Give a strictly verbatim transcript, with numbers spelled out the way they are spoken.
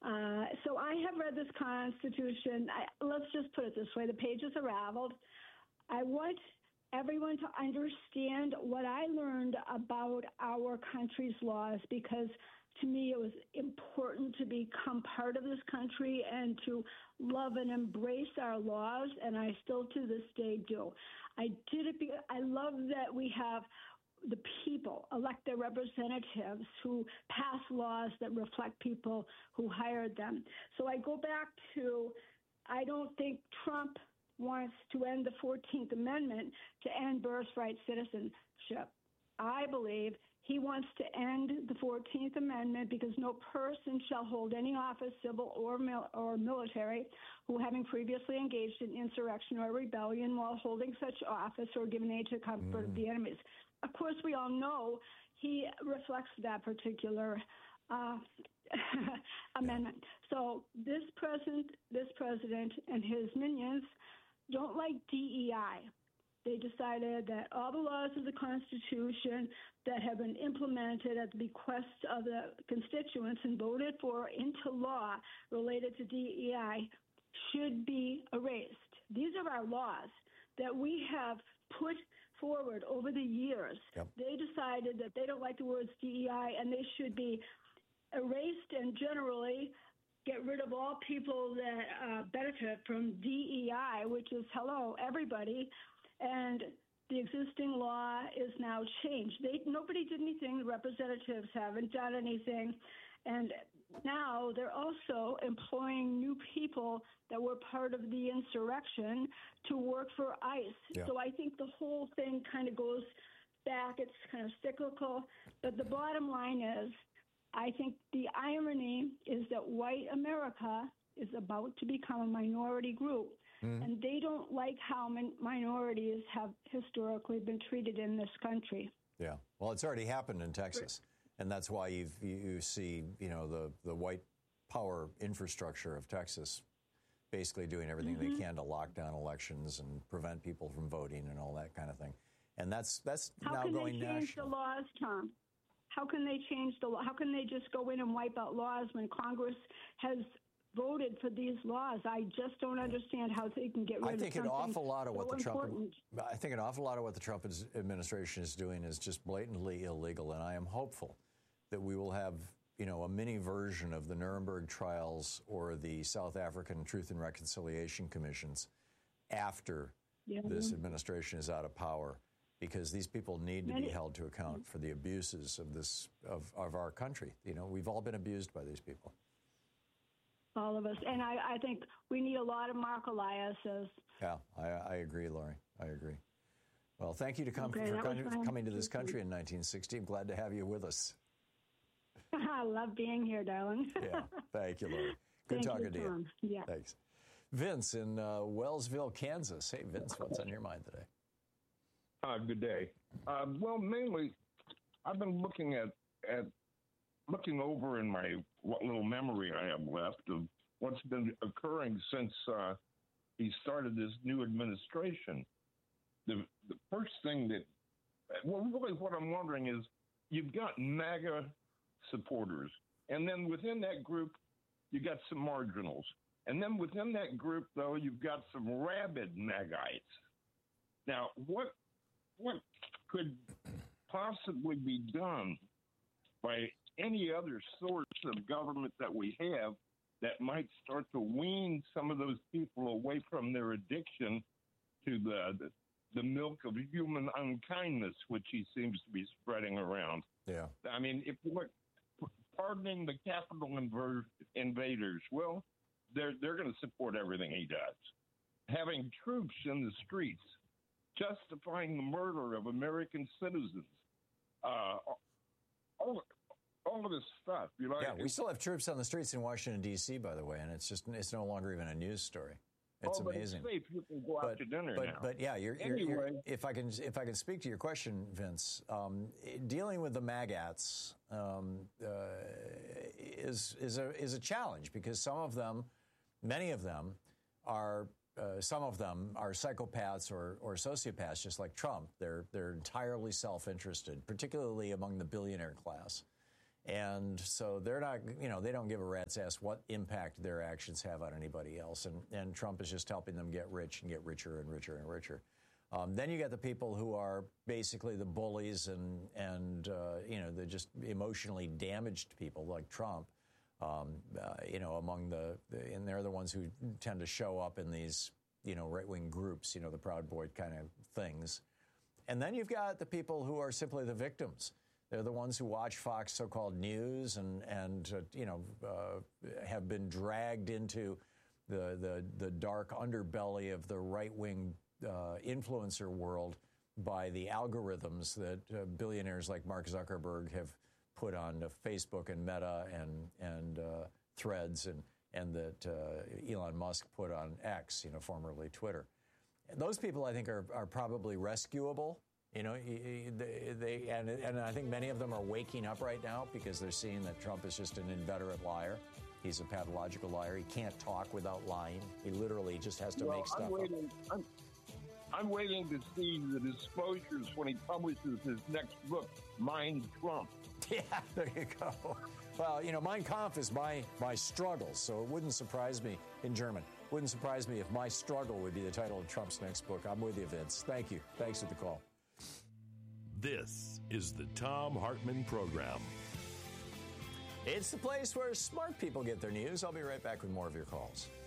Uh, so I have read this Constitution. I, let's just put it this way. The pages are raveled. I want everyone to understand what I learned about our country's laws, because to me it was important to become part of this country and to love and embrace our laws, and I still to this day do. I did it because I love that we have the people elect their representatives who pass laws that reflect people who hired them. So I go back to, I don't think Trump wants to end the fourteenth Amendment to end birthright citizenship. I believe he wants to end the fourteenth Amendment because no person shall hold any office, civil or mil- or military, who having previously engaged in insurrection or rebellion while holding such office or given aid to comfort Mm. of the enemies. Of course, we all know he reflects that particular uh, amendment. So this president, this president and his minions don't like D E I. They decided that all the laws of the Constitution that have been implemented at the bequest of the constituents and voted for into law related to D E I should be erased. These are our laws that we have put forward over the years. Yep. They decided that they don't like the words D E I and they should be erased and generally get rid of all people that uh, benefit from D E I, which is, hello, everybody. And the existing law is now changed. They nobody did anything. The representatives haven't done anything. And now they're also employing new people that were part of the insurrection to work for ICE. Yeah. So I think the whole thing kind of goes back. It's kind of cyclical. But the bottom line is, I think the irony is that white America is about to become a minority group. Mm-hmm. And they don't like how min- minorities have historically been treated in this country. Yeah. Well, it's already happened in Texas. And that's why you've, you see, you know, the, the white power infrastructure of Texas basically doing everything mm-hmm. they can to lock down elections and prevent people from voting and all that kind of thing. And that's that's how now can going they change national. The laws, Tom? How can they change the law? How can they just go in and wipe out laws when Congress has voted for these laws? I just don't understand how they can get rid I think of an something awful lot of what so the Trump important. I think an awful lot of what the Trump administration is doing is just blatantly illegal, and I am hopeful that we will have, you know, a mini version of the Nuremberg trials or the South African Truth and Reconciliation Commissions after yeah. this administration is out of power, because these people need to be held to account for the abuses of this of, of our country. You know, we've all been abused by these people. All of us. And I, I think we need a lot of Mark Elias's. Yeah, I, I agree, Lori. I agree. Well, thank you to come, okay, for coming, my, coming to this country in nineteen sixty. I'm glad to have you with us. I love being here, darling. Yeah, thank you, Lori. Good thank talking you, to you. Tom. Yeah. Thanks. Vince in uh, Wellsville, Kansas. Hey, Vince, what's on your mind today? Uh, good day. Uh, well, mainly, I've been looking at, at looking over in my what little memory I have left of what's been occurring since uh, he started this new administration. The the first thing that, well, really what I'm wondering is, you've got MAGA supporters, and then within that group, you got some marginals. And then within that group, though, you've got some rabid MAGites. Now, what what could possibly be done by any other source of government that we have that might start to wean some of those people away from their addiction to the the, the milk of human unkindness, which he seems to be spreading around? Yeah. I mean, if what pardoning the Capitol inver- invaders, well, they're they're going to support everything he does. Having troops in the streets, justifying the murder of American citizens, uh, all all of this stuff. You know, yeah, we still have troops on the streets in Washington D C, by the way, and it's just it's no longer even a news story. It's oh, amazing. But it's safe. You can go out but, to dinner but, now. But yeah, you're, you're, anyway. you're, if I can if I can speak to your question, Vince, um, dealing with the MAGATs um, uh, is is a is a challenge, because some of them, many of them, are uh, some of them are psychopaths or or sociopaths, just like Trump. They're they're entirely self-interested, particularly among the billionaire class. And so they're not, you know, they don't give a rat's ass what impact their actions have on anybody else. And, and Trump is just helping them get rich and get richer and richer and richer. Um, then you got the people who are basically the bullies and, and uh, you know, they're just emotionally damaged people like Trump, um, uh, you know, among the, the, and they're the ones who tend to show up in these, you know, right-wing groups, you know, the Proud Boy kind of things. And then you've got the people who are simply the victims. They're the ones who watch Fox so-called news and, and uh, you know, uh, have been dragged into the, the, the dark underbelly of the right-wing uh, influencer world by the algorithms that uh, billionaires like Mark Zuckerberg have put on uh, Facebook and Meta and, and uh, Threads and, and that uh, Elon Musk put on X, you know, formerly Twitter. And those people, I think, are, are probably rescuable. You know, they, they and, and I think many of them are waking up right now because they're seeing that Trump is just an inveterate liar. He's a pathological liar. He can't talk without lying. He literally just has to well, make stuff I'm waiting, up. I'm, I'm waiting to see the disclosures when he publishes his next book, Mein Trump. Yeah, there you go. Well, you know, Mein Kampf is my, my struggle, so it wouldn't surprise me, in German, wouldn't surprise me if My Struggle would be the title of Trump's next book. I'm with you, Vince. Thank you. Thanks for the call. This is the Thom Hartmann Program. It's the place where smart people get their news. I'll be right back with more of your calls.